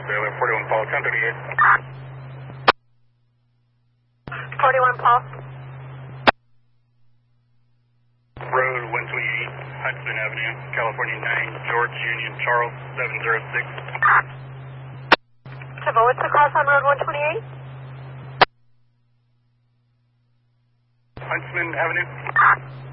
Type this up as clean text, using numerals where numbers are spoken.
Baylor, 41 Paul, 1038. 41 Paul. Road 128, Huntsman Avenue, California 9, George Union, Charles, 706. Temple, what's the cost on Road 128? Huntsman Avenue.